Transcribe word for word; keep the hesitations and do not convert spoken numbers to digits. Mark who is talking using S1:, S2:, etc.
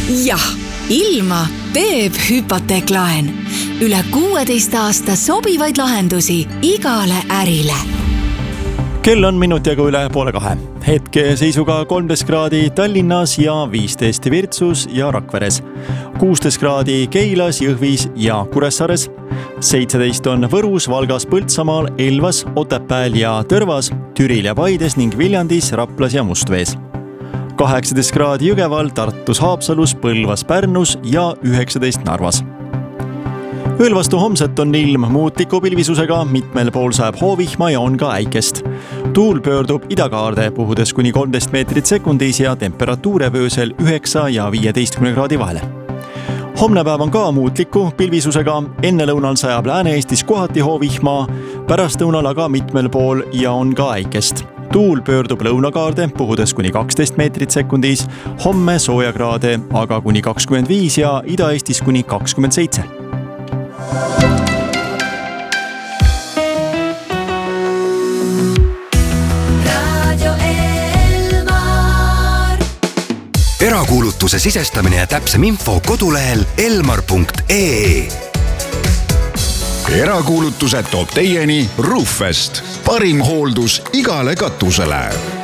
S1: jah, ilma teeb hüpoteeklaen. Üle kuueteist aasta sobivaid lahendusi igale ärile.
S2: Kell on minutiga üle poole kahe. Hetke seisuga kolmteist kraadi Tallinnas ja viisteist Virtsus ja Rakveres. kuusteist kraadi Keilas, Jõhvis ja Kuressaares. seitseteist on Võrus, Valgas, Põltsamaal, Elvas, Otepääl ja Tõrvas, Türil ja Paides ning Viljandis, Raplas ja Mustvees. kaheksateist kraadi Jõgeval, Tartus, Haapsalus, Põlvas, Pärnus ja üheksateist Narvas. Ööl vastu homset on ilm muutliku pilvisusega, mitmel pool sajab hoovihma ja on ka äikest. Tuul pöördub idakaarde, puhudes kuni kolmteist meetrit sekundis ja temperatuur jääb öösel üheksa ja viieteistkümne kraadi vahele. Homne päev on ka muutliku pilvisusega, enne lõunal sajab Lääne-Eestis kohati hoovihma, pärast lõunal aga mitmel pool ja on ka äikest. Tuul pöördub lõunakaarde, puhudes kuni kaksteist meetrit sekundis, homme soojakraade aga kuni kakskümmend viis ja Ida-Eestis kuni kakskümmend seitse.
S3: Erakuulutuse sisestamine ja täpsem info kodulehel elmar punkt ee.
S4: Erakuulutuse toob teieni Roofest. Parim hooldus igale katusele.